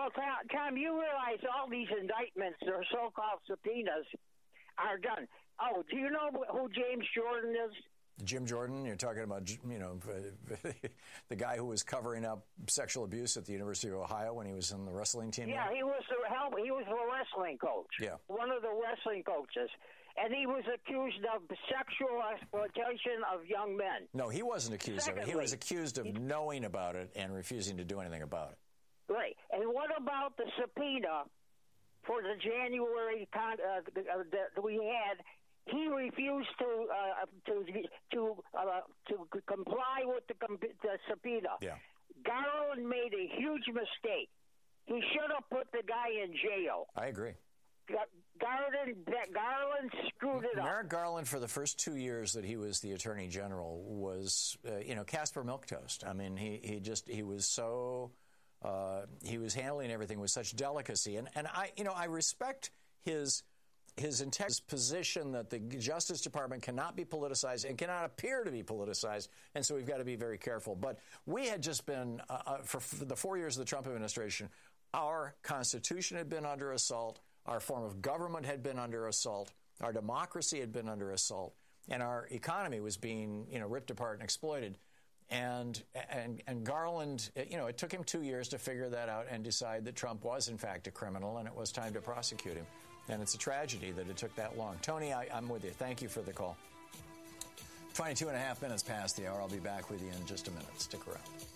Well, Tom, you realize all these indictments, or so-called subpoenas, are done. Oh, do you know who James Jordan is? Jim Jordan, you're talking about, the guy who was covering up sexual abuse at the University of Ohio when he was in the wrestling team? Yeah, he was the wrestling coach. Yeah. One of the wrestling coaches. And he was accused of sexual exploitation of young men. No, he wasn't accused of it. He was accused of knowing about it and refusing to do anything about it. Right. And what about the subpoena for the January that we had? He refused to comply with the subpoena. Yeah. Garland made a huge mistake. He should have put the guy in jail. I agree. Garland screwed it up. Merrick Garland, for the first 2 years that he was the Attorney General, was Casper Milquetoast. I mean, he was handling everything with such delicacy, and I respect his integrity, position that the Justice Department cannot be politicized and cannot appear to be politicized, and so we've got to be very careful. But we had just been, for the 4 years of the Trump administration, our Constitution had been under assault, our form of government had been under assault, our democracy had been under assault, and our economy was being, ripped apart and exploited. And Garland, it took him 2 years to figure that out and decide that Trump was, in fact, a criminal, and it was time to prosecute him. And it's a tragedy that it took that long. Tony, I'm with you. Thank you for the call. 22 and a half minutes past the hour. I'll be back with you in just a minute. Stick around.